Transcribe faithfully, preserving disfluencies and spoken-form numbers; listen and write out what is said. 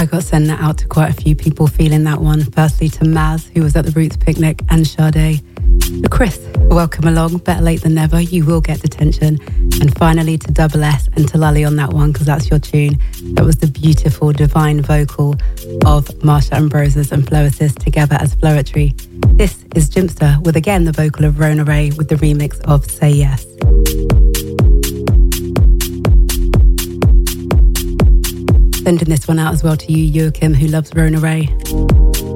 got to send that out to quite a few people feeling that one. Firstly to Maz, who was at the Roots picnic, and Sade. To Chris, welcome along. Better late than never. You will get detention. And finally to Double S and to Lully on that one, because that's your tune. That was the beautiful, divine vocal of Marsha Ambrosius and Flow Assist together as Flowetry. This is Jimpster with again the vocal of Rona Ray with the remix of Say Yes. Sending this one out as well to you, Joachim, who loves Rona Ray.